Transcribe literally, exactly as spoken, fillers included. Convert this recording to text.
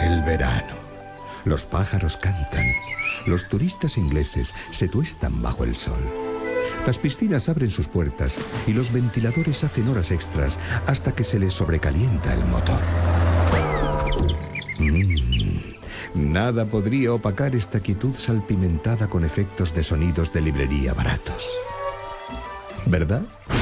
El verano. Los pájaros cantan. Los turistas ingleses se tuestan bajo el sol. Las piscinas abren sus puertas y los ventiladores hacen horas extras hasta que se les sobrecalienta el motor. Mm, nada podría opacar esta quietud salpimentada con efectos de sonidos de librería baratos. ¿Verdad?